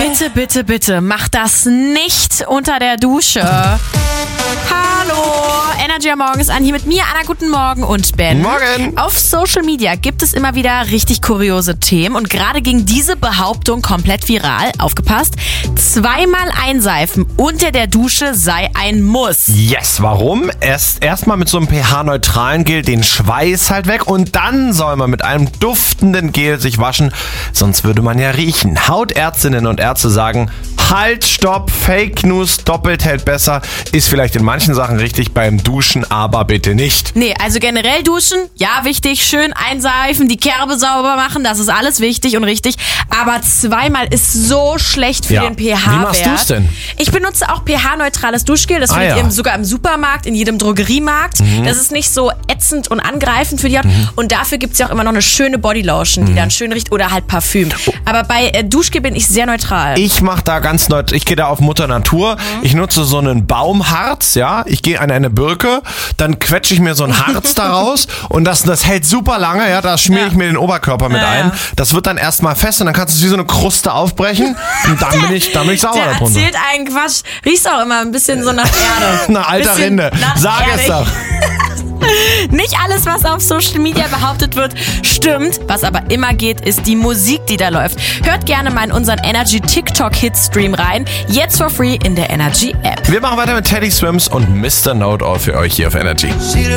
Bitte, bitte, bitte, mach das nicht unter der Dusche. Hallo, Energy am Morgen ist an, hier mit mir, Anna, guten Morgen und Ben. Morgen. Auf Social Media gibt es immer wieder richtig kuriose Themen und gerade ging diese Behauptung komplett viral. Aufgepasst, 2-mal einseifen unter der Dusche sei ein Muss. Yes, warum? Erstmal mit so einem pH-neutralen Gel den Schweiß halt weg und dann soll man mit einem duftenden Gel sich waschen, sonst würde man ja riechen. Hautärztinnen und Ärzte sagen, halt, stopp, Fake News, doppelt hält besser, ist vielleicht in manchen Sachen richtig, beim Duschen aber bitte nicht. Nee, also generell duschen, ja wichtig, schön einseifen, die Kerbe sauber machen, das ist alles wichtig und richtig, aber 2-mal ist so schlecht für den pH-Wert. Wie machst du's denn? Ich benutze auch pH-neutrales Duschgel, das findet ihr sogar im Supermarkt, in jedem Drogeriemarkt. Das ist nicht so ätzend und angreifend für die Haut und dafür gibt's ja auch immer noch eine schöne Bodylotion, die dann schön riecht oder halt Parfüm. Aber bei Duschgel bin ich sehr neutral. Ich mach da ganz neutral, ich gehe da auf Mutter Natur, ich nutze so einen Baumharz, ja, ich gehe an eine Birke, dann quetsche ich mir so ein Harz daraus und das hält super lange, ja, da schmiere ich mir den Oberkörper mit ein. Das wird dann erstmal fest und dann kannst du es wie so eine Kruste aufbrechen und dann bin ich sauer der darunter. Erzählt einen Quatsch, riecht auch immer ein bisschen so nach Erde. Eine alter Rinde, sag es doch. Nicht alles, was auf Social Media behauptet wird, stimmt. Was aber immer geht, ist die Musik, die da läuft. Hört gerne mal in unseren Energy TikTok Hit-Stream rein. Jetzt for free in der Energy App. Wir machen weiter mit Teddy Swims und Mr. Know-it-all für euch hier auf Energy.